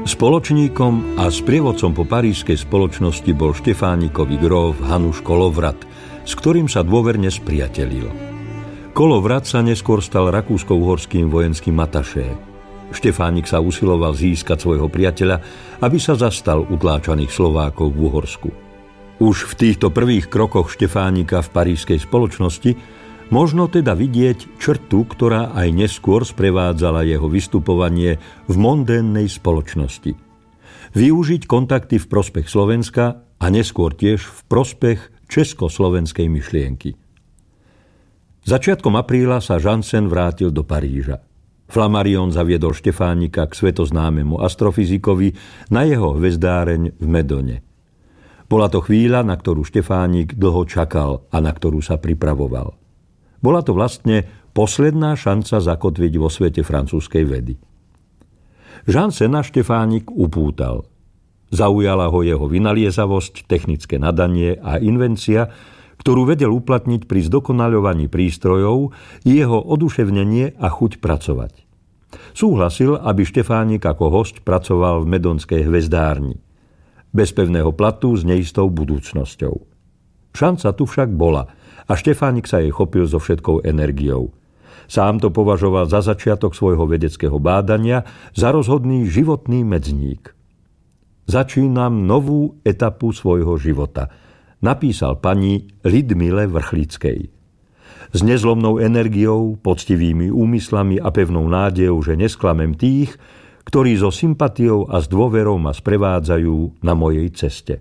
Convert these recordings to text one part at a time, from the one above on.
Spoločníkom a sprievodcom po parížskej spoločnosti bol Štefánikov gróf Hanuš Kolovrat, s ktorým sa dôverne spriatelil. Kolovrat sa neskôr stal rakúsko-uhorským vojenským atašé. Štefánik sa usiloval získať svojho priateľa, aby sa zastal utláčaných Slovákov v Uhorsku. Už v týchto prvých krokoch Štefánika v parížskej spoločnosti možno teda vidieť črtu, ktorá aj neskôr sprevádzala jeho vystupovanie v mondénnej spoločnosti. Využiť kontakty v prospech Slovenska a neskôr tiež v prospech československej myšlienky. Začiatkom apríla sa Janssen vrátil do Paríža. Flammarion zaviedol Štefánika k svetoznámemu astrofyzikovi na jeho hvezdáreň v Medone. Bola to chvíľa, na ktorú Štefánik dlho čakal a na ktorú sa pripravoval. Bola to vlastne posledná šanca zakotviť vo svete francúzskej vedy. Janssena Štefánik upútal. Zaujala ho jeho vynaliezavosť, technické nadanie a invencia, ktorú vedel uplatniť pri zdokonaľovaní prístrojov, jeho oduševnenie a chuť pracovať. Súhlasil, aby Štefánik ako hosť pracoval v medonskej hvezdárni. Bez pevného platu s neistou budúcnosťou. Šanca tu však bola a Štefánik sa jej chopil so všetkou energiou. Sám to považoval za začiatok svojho vedeckého bádania, za rozhodný životný medzník. Začínam novú etapu svojho života, napísal pani Lidmile Vrchlickej. S nezlomnou energiou, poctivými úmyslami a pevnou nádejou, že nesklamem tých, ktorí so sympatiou a s dôverou ma sprevádzajú na mojej ceste.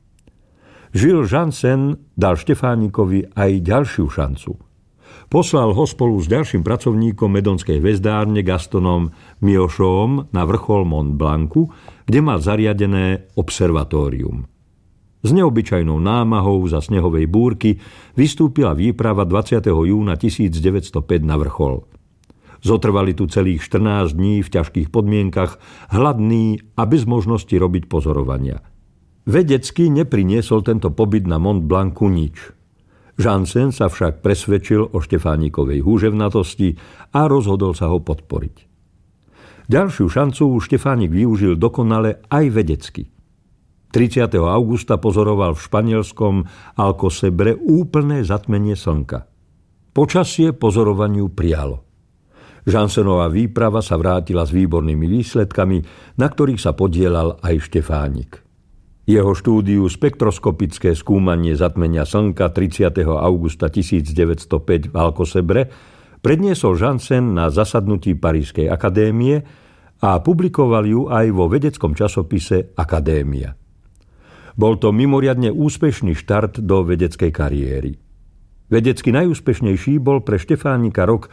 Jules Janssen dal Štefánikovi aj ďalšiu šancu. Poslal ho spolu s ďalším pracovníkom medonskej hvezdárne Gastonom Miochom na vrchol Mont Blancu, kde mal zariadené observatórium. S neobyčajnou námahou za snehovej búrky vystúpila výprava 20. júna 1905 na vrchol. Zotrvali tu celých 14 dní v ťažkých podmienkach, hladní a bez možnosti robiť pozorovania. Vedecky nepriniesol tento pobyt na Mont Blancu nič. Janssen sa však presvedčil o Štefánikovej húževnatosti a rozhodol sa ho podporiť. Ďalšiu šancu Štefánik využil dokonale aj vedecky. 30. augusta pozoroval v španielskom Alcocebre úplné zatmenie slnka. Počasie pozorovaniu prijalo. Janssenová výprava sa vrátila s výbornými výsledkami, na ktorých sa podieľal aj Štefánik. Jeho štúdiu spektroskopické skúmanie zatmenia slnka 30. augusta 1905 v Alcocebre predniesol Janssen na zasadnutí Parížskej akadémie a publikoval ju aj vo vedeckom časopise Akadémia. Bol to mimoriadne úspešný štart do vedeckej kariéry. Vedecky najúspešnejší bol pre Štefánika rok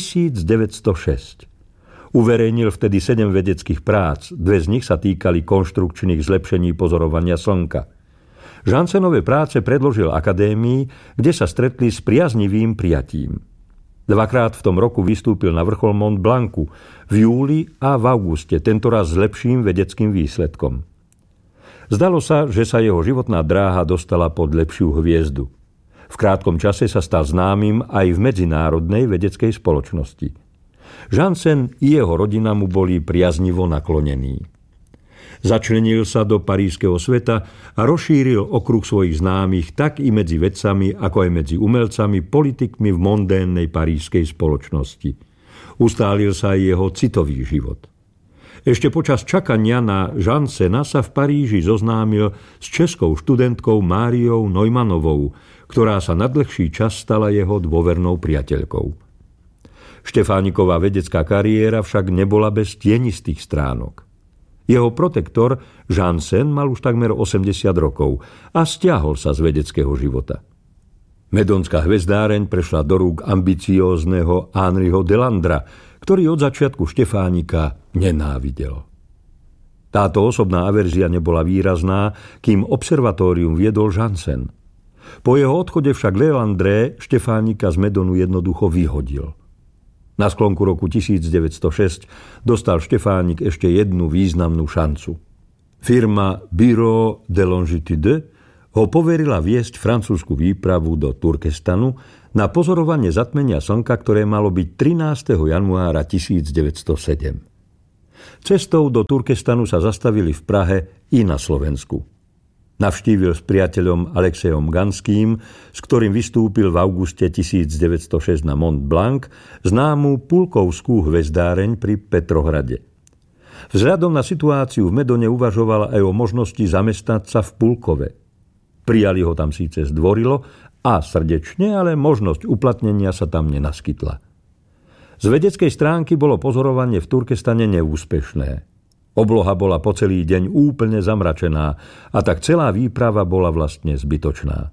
1906. Uverejnil vtedy 7 vedeckých prác, 2 z nich sa týkali konštrukčných zlepšení pozorovania slnka. Janssenove práce predložil akadémii, kde sa stretli s priaznivým prijatím. Dvakrát v tom roku vystúpil na vrchol Mont Blancu, v júli a v auguste, tentoraz s lepším vedeckým výsledkom. Zdalo sa, že sa jeho životná dráha dostala pod lepšiu hviezdu. V krátkom čase sa stal známym aj v medzinárodnej vedeckej spoločnosti. Janssen i jeho rodina mu boli priaznivo naklonení. Začlenil sa do parížskeho sveta a rozšíril okruh svojich známych tak i medzi vedcami, ako aj medzi umelcami, politikmi v mondénnej parížskej spoločnosti. Ustálil sa aj jeho citový život. Ešte počas čakania na Janssena sa v Paríži zoznámil s českou študentkou Máriou Neumannovou, ktorá sa na dlhší čas stala jeho dôvernou priateľkou. Štefániková vedecká kariéra však nebola bez tienistých stránok. Jeho protektor Janssen mal už takmer 80 rokov a stiahol sa z vedeckého života. Medonská hvezdáreň prešla do rúk ambiciózneho Henriho Delandra, ktorý od začiatku Štefánika nenávidel. Táto osobná averzia nebola výrazná, kým observatórium viedol Janssen. Po jeho odchode však Delandre Štefánika z Medonu jednoducho vyhodil. Na sklonku roku 1906 dostal Štefánik ešte jednu významnú šancu. Firma Bureau de Longitude ho poverila viesť francúzsku výpravu do Turkestanu na pozorovanie zatmenia slnka, ktoré malo byť 13. januára 1907. Cestou do Turkestanu sa zastavili v Prahe i na Slovensku. Navštívil s priateľom Alexejom Ganským, s ktorým vystúpil v auguste 1906 na Mont Blanc, známu pulkovskú hvezdáreň pri Petrohrade. Vzhľadom na situáciu v Medone uvažoval aj o možnosti zamestnať sa v Pulkove. Prijali ho tam síce zdvorilo a srdečne, ale možnosť uplatnenia sa tam nenaskytla. Z vedeckej stránky bolo pozorovanie v Turkestane neúspešné. Obloha bola po celý deň úplne zamračená a tak celá výprava bola vlastne zbytočná.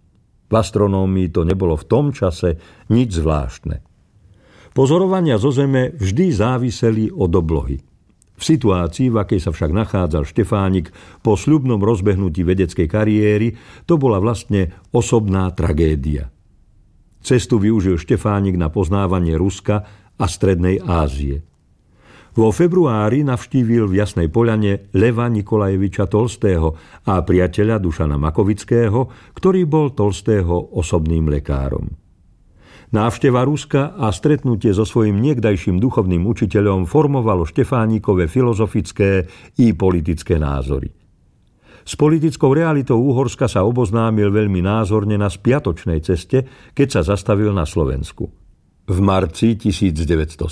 V astronómii to nebolo v tom čase nič zvláštne. Pozorovania zo Zeme vždy záviseli od oblohy. V situácii, v akej sa však nachádzal Štefánik po sľubnom rozbehnutí vedeckej kariéry, to bola vlastne osobná tragédia. Cestu využil Štefánik na poznávanie Ruska a Strednej Ázie. Vo februári navštívil v Jasnej Poľane Leva Nikolajeviča Tolstého a priateľa Dušana Makovického, ktorý bol Tolstého osobným lekárom. Návšteva Ruska a stretnutie so svojím niekdajším duchovným učiteľom formovalo Štefánikove filozofické i politické názory. S politickou realitou Uhorska sa oboznámil veľmi názorne na spiatočnej ceste, keď sa zastavil na Slovensku. V marci 1907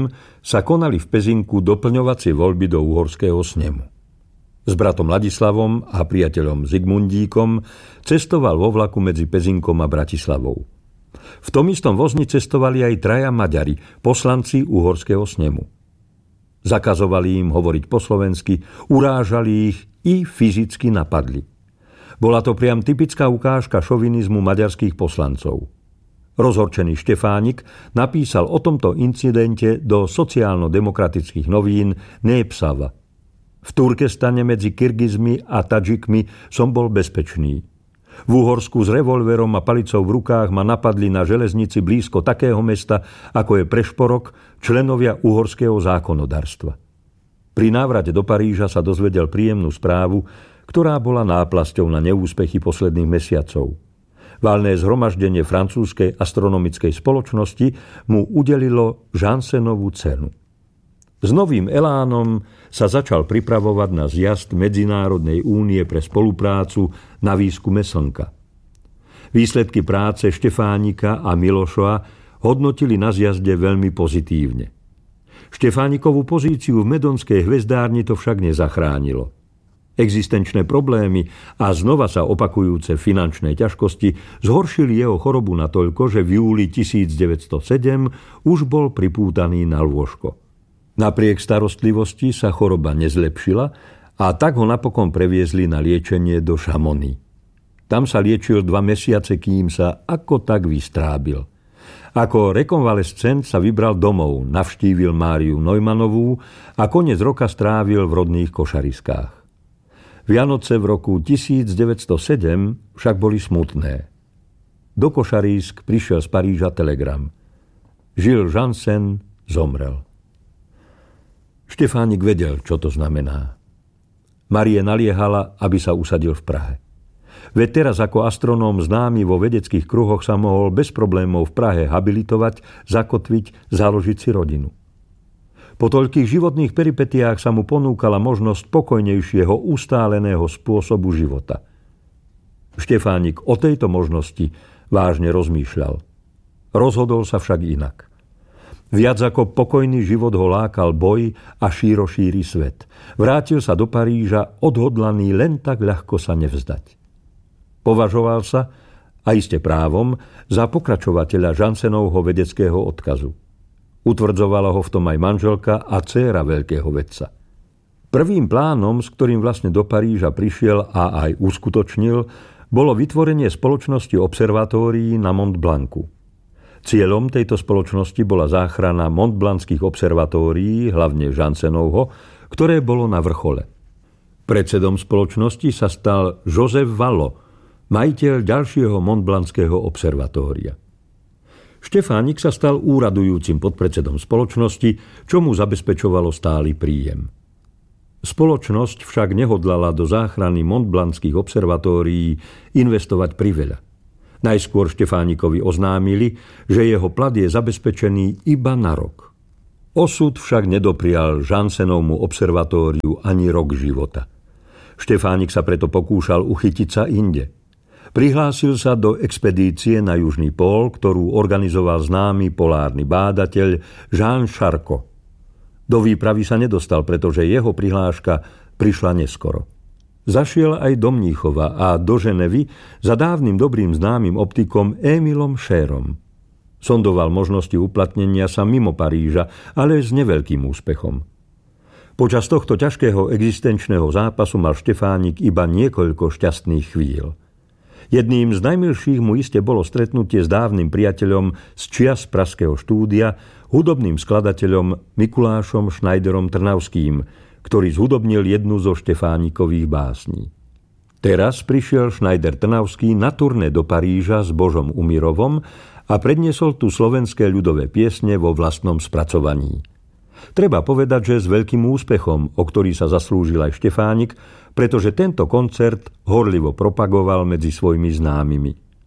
sa konali v Pezinku doplňovacie voľby do Uhorského snemu. S bratom Ladislavom a priateľom Zigmundíkom cestoval vo vlaku medzi Pezinkom a Bratislavou. V tom istom vozni cestovali aj traja Maďari, poslanci Uhorského snemu. Zakazovali im hovoriť po slovensky, urážali ich i fyzicky napadli. Bola to priam typická ukážka šovinizmu maďarských poslancov. Rozhorčený Štefánik napísal o tomto incidente do sociálno-demokratických novín Népszava. V Turkestane medzi Kyrgyzmi a Tadžikmi som bol bezpečný. V Uhorsku s revolverom a palicou v rukách ma napadli na železnici blízko takého mesta, ako je Prešporok, členovia uhorského zákonodarstva. Pri návrate do Paríža sa dozvedel príjemnú správu, ktorá bola náplasťou na neúspechy posledných mesiacov. Valné zhromaždenie francúzskej astronomickej spoločnosti mu udelilo Jansenovú cenu. S novým elánom sa začal pripravovať na zjazd Medzinárodnej únie pre spoluprácu na výskume Slnka. Výsledky práce Štefánika a Milošova hodnotili na zjazde veľmi pozitívne. Štefánikovú pozíciu v medonskej hvezdárni to však nezachránilo. Existenčné problémy a znova sa opakujúce finančné ťažkosti zhoršili jeho chorobu natoľko, že v júli 1907 už bol pripútaný na lôžko. Napriek starostlivosti sa choroba nezlepšila a tak ho napokon previezli na liečenie do Chamonix. Tam sa liečil 2 mesiace, kým sa ako tak vystrábil. Ako rekonvalescent sa vybral domov, navštívil Máriu Neumannovú a koniec roka strávil v rodných Košariskách. Vianoce v roku 1907 však boli smutné. Do Košarísk prišiel z Paríža telegram. Jules Jansen zomrel. Štefánik vedel, čo to znamená. Marie naliehala, aby sa usadil v Prahe. Veď teraz ako astronóm známy vo vedeckých kruhoch sa mohol bez problémov v Prahe habilitovať, zakotviť, založiť si rodinu. Po toľkých životných peripetiách sa mu ponúkala možnosť pokojnejšieho, ustáleného spôsobu života. Štefánik o tejto možnosti vážne rozmýšľal. Rozhodol sa však inak. Viac ako pokojný život ho lákal boj a šírošíry svet. Vrátil sa do Paríža odhodlaný len tak ľahko sa nevzdať. Považoval sa, a iste právom, za pokračovateľa Jansenovho vedeckého odkazu. Utvrdzovala ho v tom aj manželka a dcéra veľkého vedca. Prvým plánom, s ktorým vlastne do Paríža prišiel a aj uskutočnil, bolo vytvorenie spoločnosti observatórií na Mont Blancu. Cieľom tejto spoločnosti bola záchrana montblanckých observatórií, hlavne Jansenovho, ktoré bolo na vrchole. Predsedom spoločnosti sa stal Joseph Vallot, majiteľ ďalšieho montblanckého observatória. Štefánik sa stal úradujúcim podpredsedom spoločnosti, čo mu zabezpečovalo stály príjem. Spoločnosť však nehodlala do záchrany montblanckých observatórií investovať priveľa. Najskôr Štefánikovi oznámili, že jeho plat je zabezpečený iba na rok. Osud však nedoprial Jansenovmu observatóriu ani rok života. Štefánik sa preto pokúšal uchytiť sa inde. Prihlásil sa do expedície na južný pól, ktorú organizoval známy polárny bádateľ Jean Charcot. Do výpravy sa nedostal, pretože jeho prihláška prišla neskoro. Zašiel aj do Mníchova a do Ženevy za dávnym dobrým známym optikom Émilom Chérom. Sondoval možnosti uplatnenia sa mimo Paríža, ale s neveľkým úspechom. Počas tohto ťažkého existenčného zápasu mal Štefánik iba niekoľko šťastných chvíľ. Jedným z najmilších mu iste bolo stretnutie s dávnym priateľom z čias pražského štúdia, hudobným skladateľom Mikulášom Schneiderom Trnavským, ktorý zhudobnil jednu zo Štefánikových básní. Teraz prišiel Schneider Trnavský na turné do Paríža s Božom Umirovom a predniesol tu slovenské ľudové piesne vo vlastnom spracovaní. Treba povedať, že s veľkým úspechom, o ktorý sa zaslúžil aj Štefánik, pretože tento koncert horlivo propagoval medzi svojimi známymi.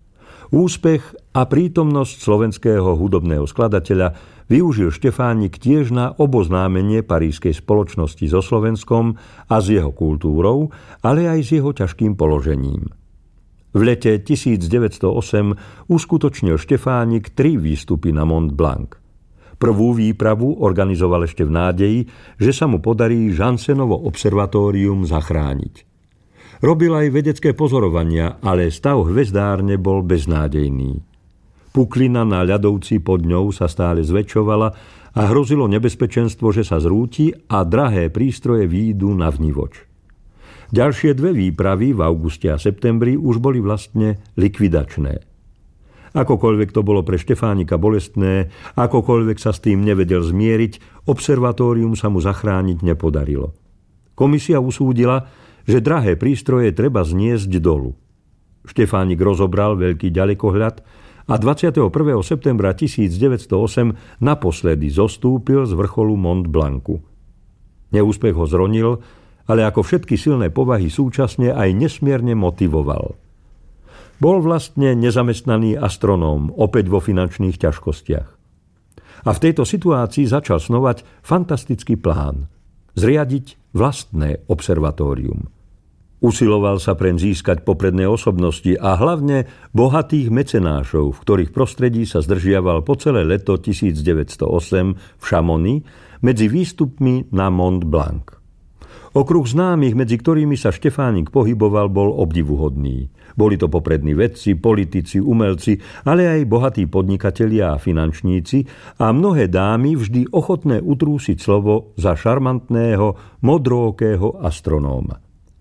Úspech a prítomnosť slovenského hudobného skladateľa využil Štefánik tiež na oboznámenie parížskej spoločnosti so Slovenskom a s jeho kultúrou, ale aj s jeho ťažkým položením. V lete 1908 uskutočnil Štefánik 3 výstupy na Mont Blanc. Prvú výpravu organizoval ešte v nádeji, že sa mu podarí Jansenovo observatórium zachrániť. Robil aj vedecké pozorovania, ale stav hvezdárne bol beznádejný. Puklina na ľadovci pod ňou sa stále zväčšovala a hrozilo nebezpečenstvo, že sa zrúti a drahé prístroje výjdu na vnivoč. Ďalšie 2 výpravy v auguste a septembri už boli vlastne likvidačné. Akokoľvek to bolo pre Štefánika bolestné, akokoľvek sa s tým nevedel zmieriť, observatórium sa mu zachrániť nepodarilo. Komisia usúdila, že drahé prístroje treba zniesť dolu. Štefánik rozobral veľký ďalekohľad a 21. septembra 1908 naposledy zostúpil z vrcholu Mont Blancu. Neúspech ho zronil, ale ako všetky silné povahy súčasne aj nesmierne motivoval. Bol vlastne nezamestnaný astronóm, opäť vo finančných ťažkostiach. A v tejto situácii začal snovať fantastický plán – zriadiť vlastné observatórium. Usiloval sa preň získať popredné osobnosti a hlavne bohatých mecenášov, v ktorých prostredí sa zdržiaval po celé leto 1908 v Chamonix medzi výstupmi na Mont Blanc. Okruh známych, medzi ktorými sa Štefánik pohyboval, bol obdivuhodný. Boli to poprední vedci, politici, umelci, ale aj bohatí podnikatelia a finančníci a mnohé dámy vždy ochotné utrúsiť slovo za šarmantného, modrookého astronóma.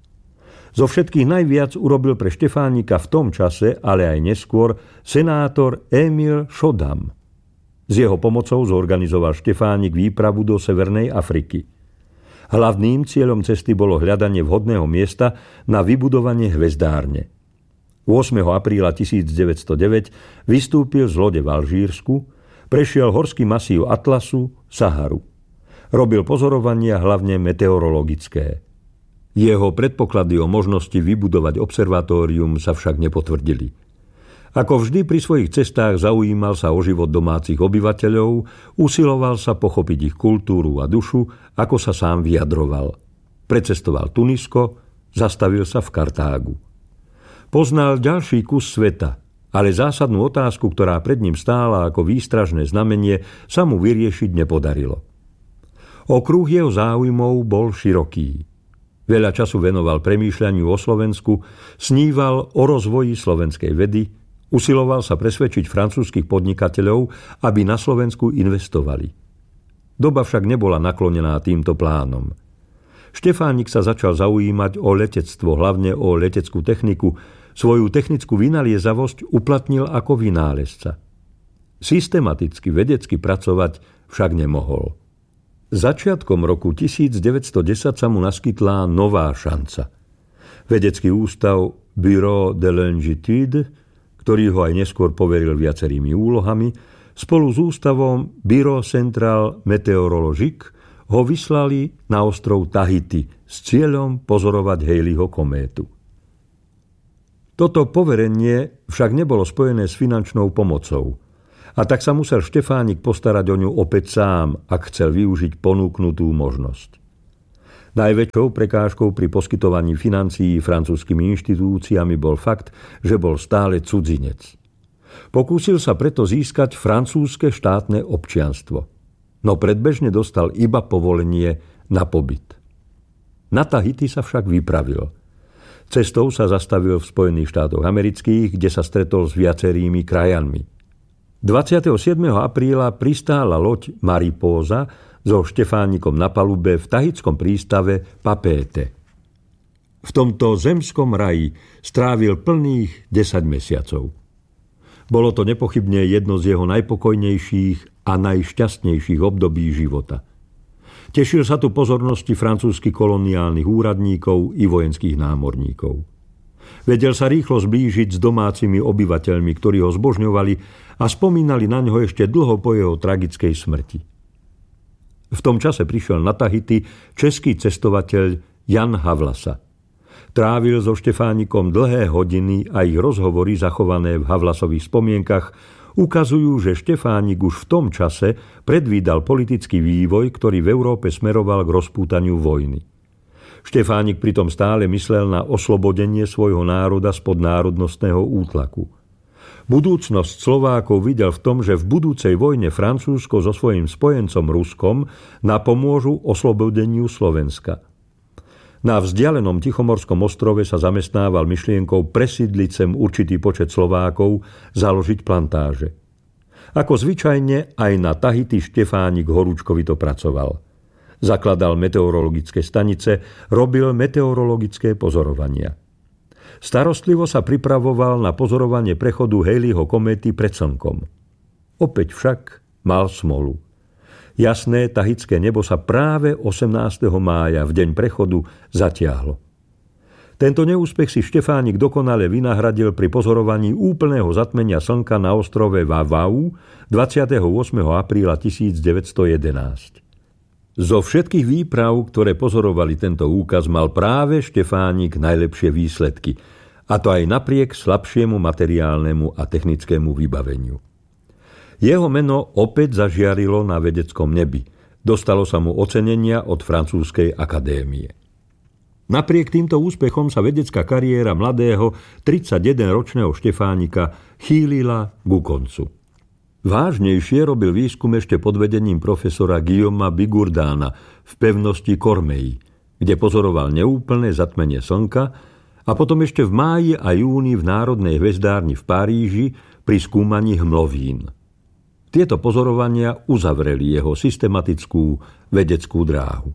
Zo všetkých najviac urobil pre Štefánika v tom čase, ale aj neskôr, senátor Émile Chodam. S jeho pomocou zorganizoval Štefánik výpravu do Severnej Afriky. Hlavným cieľom cesty bolo hľadanie vhodného miesta na vybudovanie hvezdárne. 8. apríla 1909 vystúpil z lode v Alžírsku, prešiel horský masív Atlasu, Saharu. Robil pozorovania hlavne meteorologické. Jeho predpoklady o možnosti vybudovať observatórium sa však nepotvrdili. Ako vždy pri svojich cestách zaujímal sa o život domácich obyvateľov, usiloval sa pochopiť ich kultúru a dušu, ako sa sám vyjadroval. Precestoval Tunisko, zastavil sa v Kartágu. Poznal ďalší kus sveta, ale zásadnú otázku, ktorá pred ním stála ako výstražné znamenie, sa mu vyriešiť nepodarilo. Okruh jeho záujmov bol široký. Veľa času venoval premýšľaniu o Slovensku, sníval o rozvoji slovenskej vedy, usiloval sa presvedčiť francúzskych podnikateľov, aby na Slovensku investovali. Doba však nebola naklonená týmto plánom. Štefánik sa začal zaujímať o letectvo, hlavne o leteckú techniku. Svoju technickú vynaliezavosť uplatnil ako vynálezca. Systematicky vedecky pracovať však nemohol. Začiatkom roku 1910 sa mu naskytla nová šanca. Vedecký ústav Bureau de Longitude, ktorý ho aj neskôr poveril viacerými úlohami, spolu s ústavom Bureau Central Meteorologique ho vyslali na ostrov Tahiti s cieľom pozorovať Halleyho kométu. Toto poverenie však nebolo spojené s finančnou pomocou A tak sa musel Štefánik postarať o ňu opäť sám, ak chcel využiť ponúknutú možnosť. Najväčšou prekážkou pri poskytovaní financií francúzskymi inštitúciami bol fakt, že bol stále cudzinec. Pokúsil sa preto získať francúzske štátne občianstvo, no predbežne dostal iba povolenie na pobyt. Na Tahiti sa však vypravil. Cestou sa zastavil v Spojených štátoch amerických, kde sa stretol s viacerými krajanmi. 27. apríla pristála loď Mariposa so Štefánikom na palube v tahitskom prístave Papeete. V tomto zemskom raji strávil plných 10 mesiacov. Bolo to nepochybne jedno z jeho najpokojnejších a najšťastnejších období života. Tešil sa tu pozornosti francúzskych koloniálnych úradníkov i vojenských námorníkov. Vedel sa rýchlo zblížiť s domácimi obyvateľmi, ktorí ho zbožňovali a spomínali na ňo ešte dlho po jeho tragickej smrti. V tom čase prišiel na Tahiti český cestovateľ Jan Havlasa. Trávil so Štefánikom dlhé hodiny a ich rozhovory zachované v Havlasových spomienkach ukazujú, že Štefánik už v tom čase predvídal politický vývoj, ktorý v Európe smeroval k rozpútaniu vojny. Štefánik pritom stále myslel na oslobodenie svojho národa spod národnostného útlaku. Budúcnosť Slovákov videl v tom, že v budúcej vojne Francúzsko so svojím spojencom Ruskom napomôžu oslobodeniu Slovenska. Na vzdialenom Tichomorskom ostrove sa zamestnával myšlienkou presídliť sem určitý počet Slovákov, založiť plantáže. Ako zvyčajne aj na Tahiti Štefánik horúčkovito pracoval. Zakladal meteorologické stanice, robil meteorologické pozorovania. Starostlivo sa pripravoval na pozorovanie prechodu Halleyho kométy pred Slnkom. Opäť však mal smolu. Jasné tahitské nebo sa práve 18. mája, v deň prechodu, zatiahlo. Tento neúspech si Štefánik dokonale vynahradil pri pozorovaní úplného zatmenia slnka na ostrove Vavau 28. apríla 1911. Zo všetkých výprav, ktoré pozorovali tento úkaz, mal práve Štefánik najlepšie výsledky, a to aj napriek slabšiemu materiálnemu a technickému vybaveniu. Jeho meno opäť zažiarilo na vedeckom nebi. Dostalo sa mu ocenenia od Francúzskej akadémie. Napriek týmto úspechom sa vedecká kariéra mladého 31-ročného Štefánika chýlila ku koncu. Vážnejšie robil výskum ešte pod vedením profesora Guillauma Bigurdána v pevnosti Cormeilles, kde pozoroval neúplné zatmenie slnka, a potom ešte v máji a júni v Národnej hvezdárni v Paríži pri skúmaní hmlovín. Tieto pozorovania uzavreli jeho systematickú vedeckú dráhu.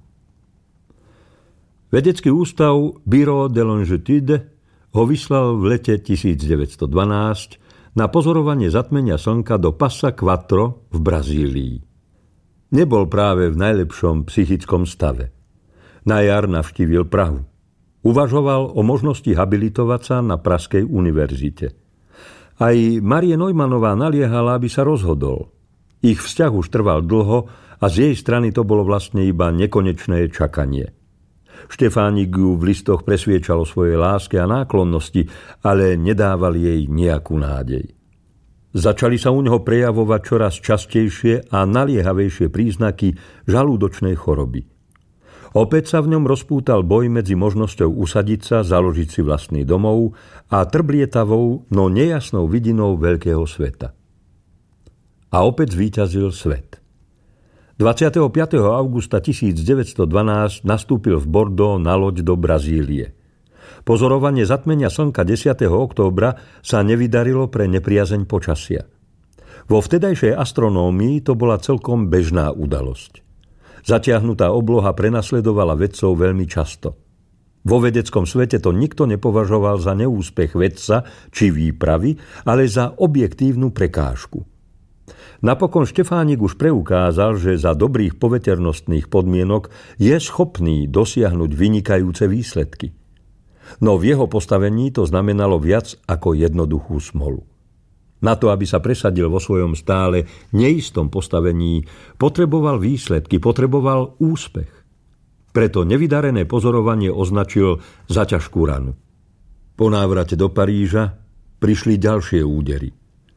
Vedecký ústav Bureau de longitude ho vyslal v lete 1912 na pozorovanie zatmenia slnka do Passa Quattro v Brazílii. Nebol práve v najlepšom psychickom stave. Na jar navštívil Prahu. Uvažoval o možnosti habilitovať sa na Pražskej univerzite. Aj Marie Neumannová naliehala, aby sa rozhodol. Ich vzťah už trval dlho a z jej strany to bolo vlastne iba nekonečné čakanie. Štefánik ju v listoch presviečal o svojej láske a náklonnosti, ale nedával jej nejakú nádej. Začali sa u neho prejavovať čoraz častejšie a naliehavejšie príznaky žalúdočnej choroby. Opäť sa v ňom rozpútal boj medzi možnosťou usadiť sa, založiť si vlastný domov a trblietavou, no nejasnou vidinou veľkého sveta. A opäť zvíťazil svet. 25. augusta 1912 nastúpil v Bordeaux na loď do Brazílie. Pozorovanie zatmenia slnka 10. októbra sa nevydarilo pre nepriazeň počasia. Vo vtedajšej astronómii to bola celkom bežná udalosť. Zatiahnutá obloha prenasledovala vedcov veľmi často. Vo vedeckom svete to nikto nepovažoval za neúspech vedca či výpravy, ale za objektívnu prekážku. Napokon Štefánik už preukázal, že za dobrých poveternostných podmienok je schopný dosiahnuť vynikajúce výsledky. No v jeho postavení to znamenalo viac ako jednoduchú smolu. Na to, aby sa presadil vo svojom stále neistom postavení, potreboval výsledky, potreboval úspech. Preto nevydarené pozorovanie označil za ťažkú ranu. Po návrate do Paríža prišli ďalšie údery.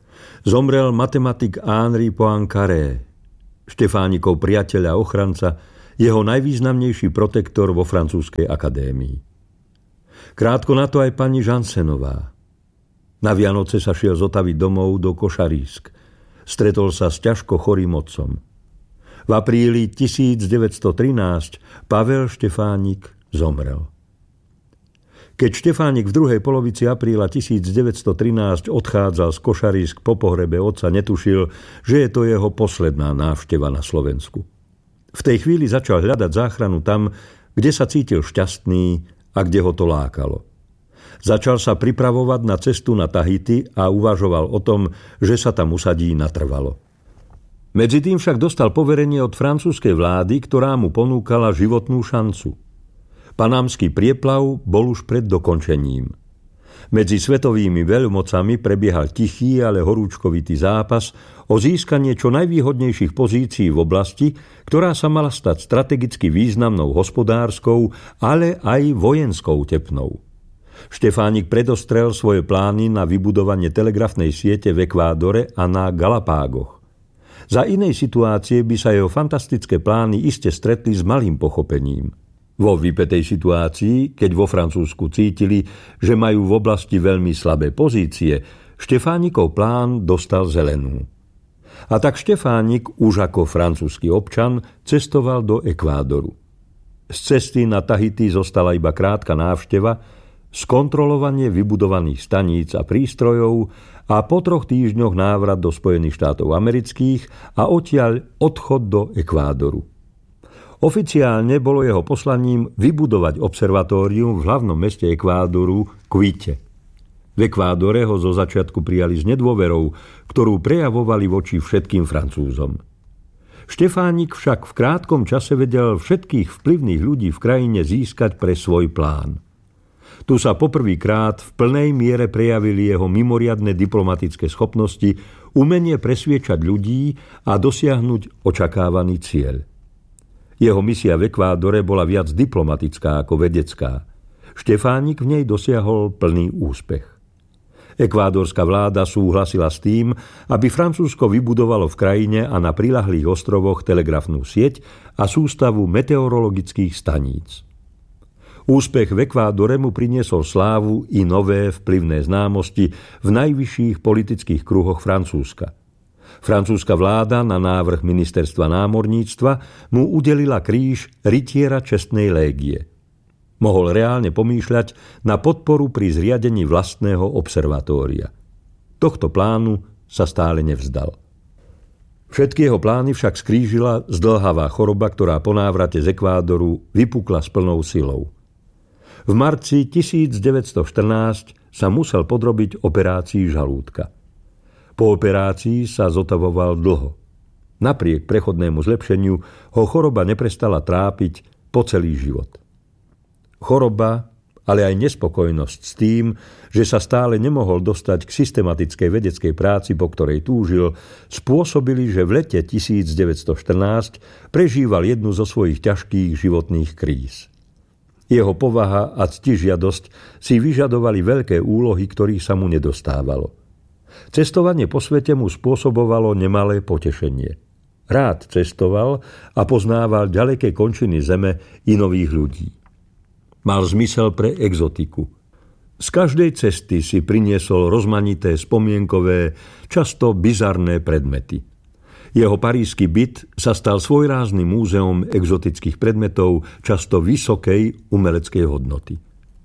Zomrel matematik Henri Poincaré, Štefánikov priateľ a ochranca, jeho najvýznamnejší protektor vo francúzskej akadémii. Krátko na to aj pani Jansenová. Na Vianoce sa šiel z Otavy domov do Košarísk. Stretol sa s ťažko chorým otcom. V apríli 1913 Pavel Štefánik zomrel. Keď Štefánik v druhej polovici apríla 1913 odchádzal z Košarísk po pohrebe otca, netušil, že je to jeho posledná návšteva na Slovensku. V tej chvíli začal hľadať záchranu tam, kde sa cítil šťastný a kde ho to lákalo. Začal sa pripravovať na cestu na Tahiti a uvažoval o tom, že sa tam usadí natrvalo. Medzi tým však dostal poverenie od francúzskej vlády, ktorá mu ponúkala životnú šancu. Panámsky prieplav bol už pred dokončením. Medzi svetovými veľmocami prebiehal tichý, ale horúčkovitý zápas o získanie čo najvýhodnejších pozícií v oblasti, ktorá sa mala stať strategicky významnou hospodárskou, ale aj vojenskou tepnou. Štefánik predostrel svoje plány na vybudovanie telegrafnej siete v Ekvádore a na Galapágoch. Za inej situácie by sa jeho fantastické plány iste stretli s malým pochopením. Vo vypätej situácii, keď vo Francúzsku cítili, že majú v oblasti veľmi slabé pozície, Štefánikov plán dostal zelenú. A tak Štefánik, už ako francúzsky občan, cestoval do Ekvádoru. Z cesty na Tahiti zostala iba krátka návšteva, skontrolovanie vybudovaných staníc a prístrojov a po 3 týždňoch návrat do Spojených štátov amerických a odtiaľ odchod do Ekvádoru. Oficiálne bolo jeho poslaním vybudovať observatórium v hlavnom meste Ekvádoru Quite. V Ekvádore ho zo začiatku prijali s nedôverou, ktorú prejavovali voči všetkým Francúzom. Štefánik však v krátkom čase vedel všetkých vplyvných ľudí v krajine získať pre svoj plán. Tu sa poprvýkrát v plnej miere prejavili jeho mimoriadne diplomatické schopnosti, umenie presviečať ľudí a dosiahnuť očakávaný cieľ. Jeho misia v Ekvádore bola viac diplomatická ako vedecká. Štefánik v nej dosiahol plný úspech. Ekvádorská vláda súhlasila s tým, aby Francúzsko vybudovalo v krajine a na priľahlých ostrovoch telegrafnú sieť a sústavu meteorologických staníc. Úspech v Ekvádore mu priniesol slávu i nové vplyvné známosti v najvyšších politických kruhoch Francúzska. Francúzska vláda na návrh ministerstva námorníctva mu udelila kríž rytiera čestnej légie. Mohol reálne pomýšľať na podporu pri zriadení vlastného observatória. Tohto plánu sa stále nevzdal. Všetky jeho plány však skrížila zdĺhavá choroba, ktorá po návrate z Ekvádoru vypukla s plnou silou. V marci 1914 sa musel podrobiť operácii žalúdka. Po operácii sa zotavoval dlho. Napriek prechodnému zlepšeniu ho choroba neprestala trápiť po celý život. Choroba, ale aj nespokojnosť s tým, že sa stále nemohol dostať k systematickej vedeckej práci, po ktorej túžil, spôsobili, že v lete 1914 prežíval jednu zo svojich ťažkých životných kríz. Jeho povaha a ctižiadosť si vyžadovali veľké úlohy, ktorých sa mu nedostávalo. Cestovanie po svete mu spôsobovalo nemalé potešenie. Rád cestoval a poznával ďaleké končiny zeme i nových ľudí. Mal zmysel pre exotiku. Z každej cesty si priniesol rozmanité spomienkové, často bizarné predmety. Jeho parížsky byt sa stal svojrázným múzeom exotických predmetov, často vysokej umeleckej hodnoty.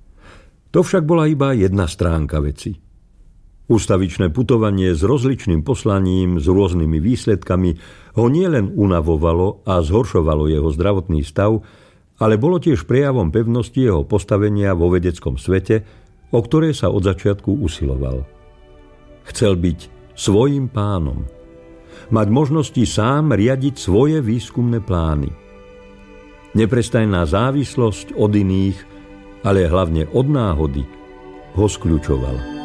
To však bola iba jedna stránka veci. Ústavičné putovanie s rozličným poslaním, s rôznymi výsledkami ho nielen unavovalo a zhoršovalo jeho zdravotný stav, ale bolo tiež prejavom pevnosti jeho postavenia vo vedeckom svete, o ktoré sa od začiatku usiloval. Chcel byť svojím pánom, mať možnosti sám riadiť svoje výskumné plány. Neprestajná závislosť od iných, ale hlavne od náhody, ho skľučovala.